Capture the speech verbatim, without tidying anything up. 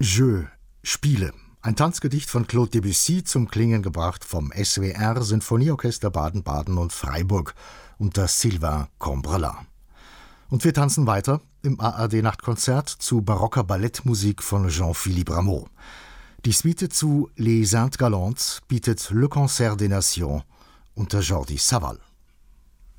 Jeu, Spiele. Ein Tanzgedicht von Claude Debussy, zum Klingen gebracht vom S W R Sinfonieorchester Baden-Baden und Freiburg unter Sylvain Combrelin. Und wir tanzen weiter im A R D-Nachtkonzert zu barocker Ballettmusik von Jean-Philippe Rameau. Die Suite zu Les Indes Galantes bietet Le Concert des Nations unter Jordi Savall.